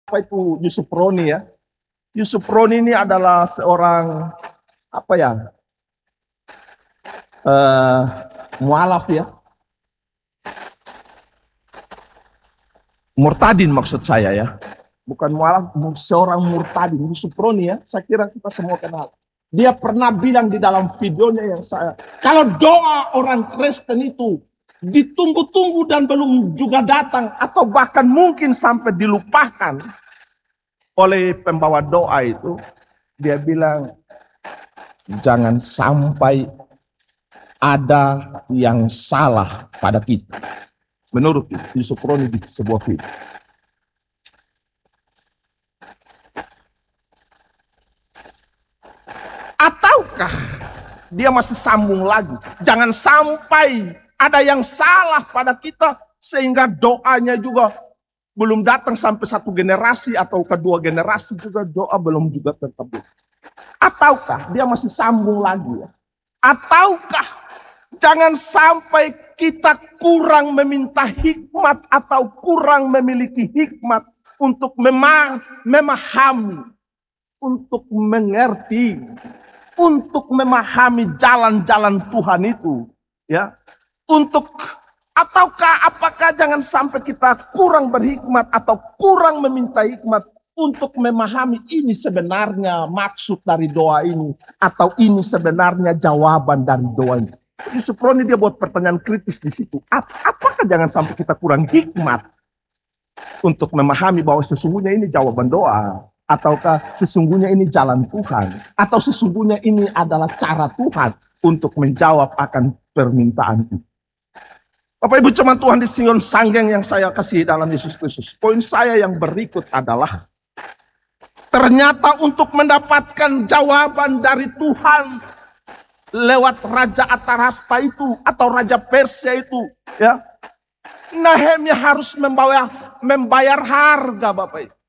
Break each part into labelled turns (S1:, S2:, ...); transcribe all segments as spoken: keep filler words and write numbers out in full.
S1: Apa itu Yusuf Roni ya? Yusuf Roni ini adalah seorang apa ya? Uh, mualaf ya. Murtadin maksud saya ya. Bukan mualaf, seorang murtadin. Yusuf Roni ya, saya kira kita semua kenal. Dia pernah bilang di dalam videonya yang saya, kalau doa orang Kristen itu ditunggu-tunggu dan belum juga datang, atau bahkan mungkin sampai dilupakan oleh pembawa doa itu, dia bilang, jangan sampai ada yang salah pada kita. Menurut Yusuf Roni di sebuah video. Ataukah dia masih sambung lagi? Jangan sampai ada yang salah pada kita sehingga doanya juga belum datang sampai satu generasi atau kedua generasi juga doa belum juga terkabul. Ataukah dia masih sambung lagi ya? Ataukah jangan sampai kita kurang meminta hikmat atau kurang memiliki hikmat untuk memahami, untuk mengerti, untuk memahami jalan-jalan Tuhan itu, ya. Untuk ataukah apakah jangan sampai kita kurang berhikmat atau kurang meminta hikmat untuk memahami ini sebenarnya maksud dari doa ini atau ini sebenarnya jawaban dari doa ini. Yusuf Roni dia buat pertanyaan kritis di situ. Apakah jangan sampai kita kurang hikmat untuk memahami bahwa sesungguhnya ini jawaban doa? Ataukah sesungguhnya ini jalan Tuhan? Atau sesungguhnya ini adalah cara Tuhan untuk menjawab akan permintaan itu? Bapak Ibu jemaat Tuhan di Sion Sanggeng yang saya kasih dalam Yesus Kristus. Poin saya yang berikut adalah, ternyata untuk mendapatkan jawaban dari Tuhan lewat Raja Atarasta itu atau Raja Persia itu, ya, Nehemia harus membawa, membayar harga, Bapak Ibu.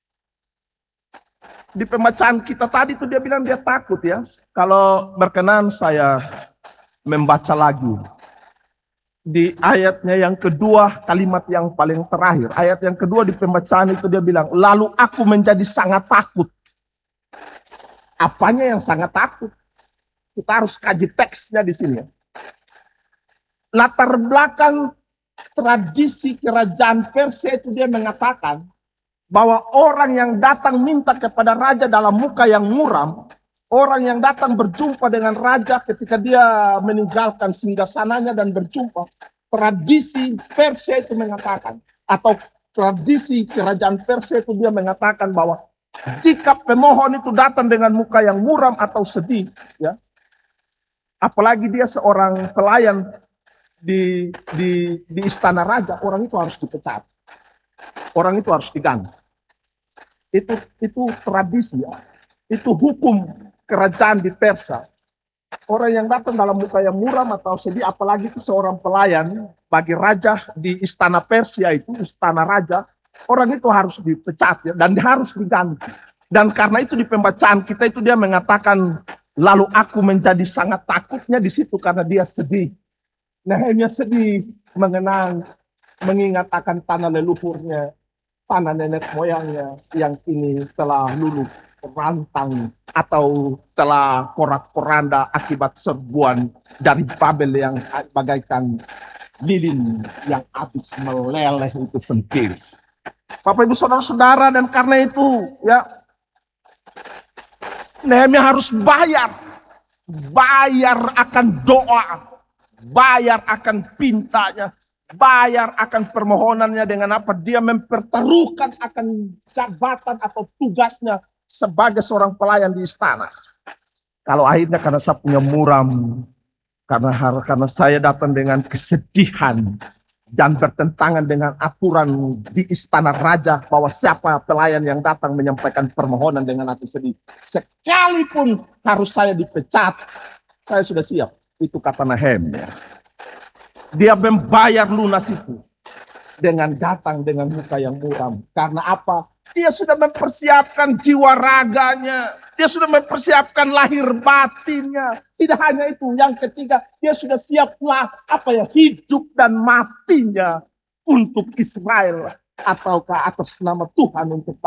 S1: Di pembacaan kita tadi itu dia bilang dia takut ya. Kalau berkenan saya membaca lagi. Di ayatnya yang kedua, kalimat yang paling terakhir. Ayat yang kedua di pembacaan itu dia bilang, lalu aku menjadi sangat takut. Apanya yang sangat takut? Kita harus kaji teksnya di sini. Latar belakang tradisi kerajaan Persia itu dia mengatakan, bahwa orang yang datang minta kepada raja dalam muka yang muram, orang yang datang berjumpa dengan raja ketika dia meninggalkan singgasananya dan berjumpa, tradisi Persia itu mengatakan, atau tradisi kerajaan Persia itu dia mengatakan bahwa jika pemohon itu datang dengan muka yang muram atau sedih, ya, apalagi dia seorang pelayan di di di istana raja, orang itu harus dipecat, orang itu harus diganti. Itu itu tradisi ya. Itu hukum kerajaan di Persia. Orang yang datang dalam muka yang muram atau sedih, apalagi itu seorang pelayan bagi raja di istana Persia itu, istana raja, orang itu harus dipecat ya, dan harus diganti. Dan karena itu di pembacaan kita itu dia mengatakan, lalu aku menjadi sangat takutnya di situ karena dia sedih. Nehemia sedih mengenang, mengingat akan tanah leluhurnya, tanah nenek moyangnya yang kini telah luluh rantang atau telah porak-poranda akibat serbuan dari Babel yang bagaikan lilin yang habis meleleh itu sendiri. Bapak Ibu saudara-saudara, dan karena itu ya Nehemia harus bayar, bayar akan doa, bayar akan pintanya, bayar akan permohonannya dengan apa? Dia mempertaruhkan akan jabatan atau tugasnya sebagai seorang pelayan di istana. Kalau akhirnya karena saya punya muram, karena karena saya datang dengan kesedihan dan bertentangan dengan aturan di istana raja bahwa siapa pelayan yang datang menyampaikan permohonan dengan hati sedih, sekalipun harus saya dipecat, saya sudah siap. Itu kata Nehemia. Dia membayar lunas itu dengan datang dengan muka yang muram. Karena apa? Dia sudah mempersiapkan jiwa raganya. Dia sudah mempersiapkan lahir batinnya. Tidak hanya itu, yang ketiga, dia sudah siaplah apa ya, hidup dan matinya untuk Israel ataukah atas nama Tuhan untuk